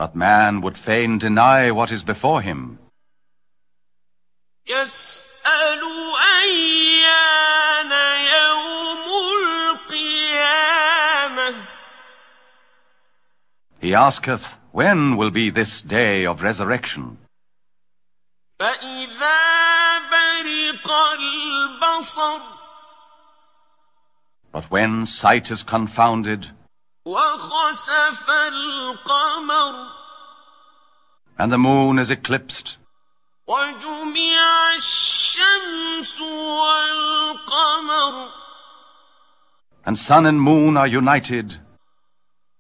But man would fain deny what is before him. يسأل أيان يوم القيامة. He asketh, when will be this day of resurrection? فإذا برق البصر. But when sight is confounded, وخسف القمر. and the moon is eclipsed, وجمع الشمس والقمر. and sun and moon are united,